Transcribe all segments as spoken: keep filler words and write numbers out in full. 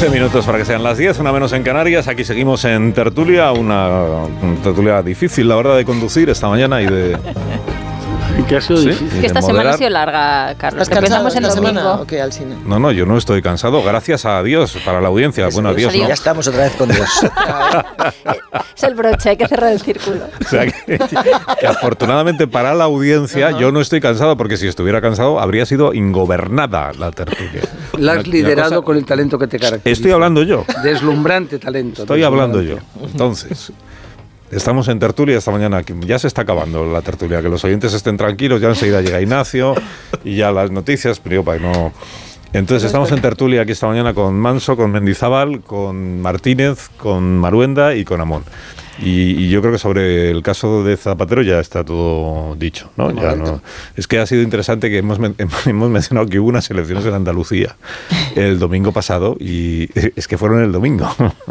once minutos para que sean las diez, una menos en Canarias. Aquí seguimos en tertulia, una tertulia difícil, la verdad, de conducir esta mañana y de... ¿Qué ha sido ¿Sí? difícil? Que esta semana ha sido larga, Carlos. Que empezamos el domingo. Okay, al cine. No, no, yo no estoy cansado, gracias a Dios, para la audiencia. Bueno, a Dios, ¿no? Ya estamos otra vez con Dios. Es el broche, hay que cerrar el círculo. O sea, que, que afortunadamente para la audiencia uh-huh. yo no estoy cansado, porque si estuviera cansado habría sido ingobernada la tertulia. La has una, liderado una cosa, con el talento que te caracteriza. Estoy hablando yo. Deslumbrante talento. Estoy deslumbrante. hablando yo. Entonces... Estamos en tertulia esta mañana, ya se está acabando la tertulia, que los oyentes estén tranquilos, ya enseguida llega Ignacio y ya las noticias, pero yo para que no... Entonces estamos en tertulia aquí esta mañana con Manso, con Mendizábal, con Martínez, con Maruenda y con Amón. Y, y yo creo que sobre el caso de Zapatero ya está todo dicho, ¿no? Ya no. Es que ha sido interesante que hemos, hemos mencionado que hubo unas elecciones en Andalucía el domingo pasado y es que fueron el domingo.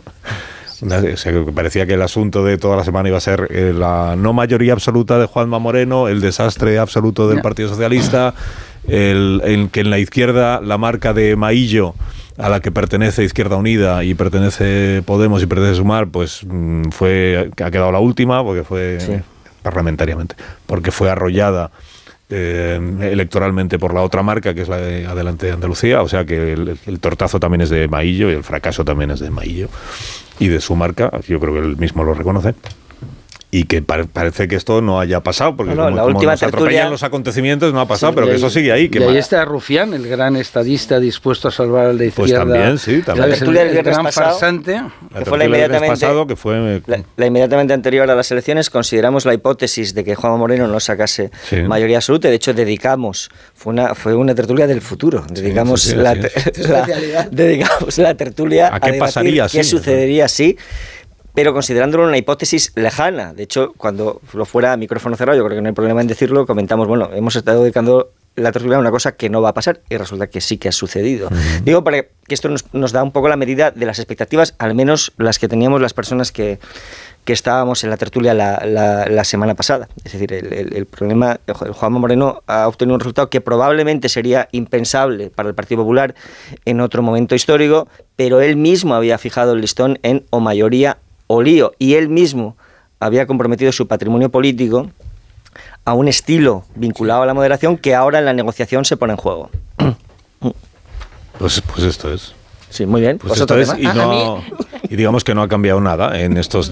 O sea, que parecía que el asunto de toda la semana iba a ser eh, la no mayoría absoluta de Juanma Moreno, el desastre absoluto del Partido Socialista, el, el que en la izquierda la marca de Maillo, a la que pertenece Izquierda Unida y pertenece Podemos y pertenece Sumar, pues fue ha quedado la última, porque fue sí. parlamentariamente, porque fue arrollada Eh, electoralmente por la otra marca, que es la de Adelante Andalucía, o sea que el, el tortazo también es de Maillo y el fracaso también es de Maillo y de su marca, yo creo que él mismo lo reconoce. Y que pare, parece que esto no haya pasado, porque no, no, como, la como última nos atropellan tertulia... los acontecimientos, no ha pasado, sí, pero que ahí, eso sigue ahí. Que y ahí mal. está Rufián, el gran estadista dispuesto a salvar a la izquierda. Pues también, sí, también. La tertulia del el gran pasado, farsante. La que fue la inmediatamente, pasado, que fue, la, la inmediatamente anterior a las elecciones, consideramos la hipótesis de que Juanma Moreno no sacase sí. mayoría absoluta. De hecho, dedicamos, fue una, fue una tertulia del futuro. Dedicamos, sí, sí, la, la, dedicamos la tertulia a, qué a pasaría, qué sí, sucedería si... pero considerándolo una hipótesis lejana. De hecho, cuando lo fuera a micrófono cerrado, yo creo que no hay problema en decirlo, comentamos, bueno, hemos estado dedicando la tertulia a una cosa que no va a pasar y resulta que sí que ha sucedido. Uh-huh. Digo, para que esto nos, nos da un poco la medida de las expectativas, al menos las que teníamos las personas que, que estábamos en la tertulia la, la, la semana pasada. Es decir, el, el, el problema, el Juanma Moreno ha obtenido un resultado que probablemente sería impensable para el Partido Popular en otro momento histórico, pero él mismo había fijado el listón en o mayoría o lío, y él mismo había comprometido su patrimonio político a un estilo vinculado a la moderación que ahora en la negociación se pone en juego. Pues, pues esto es. Sí, muy bien. Pues esto es, y, no, y digamos que no ha cambiado nada en estos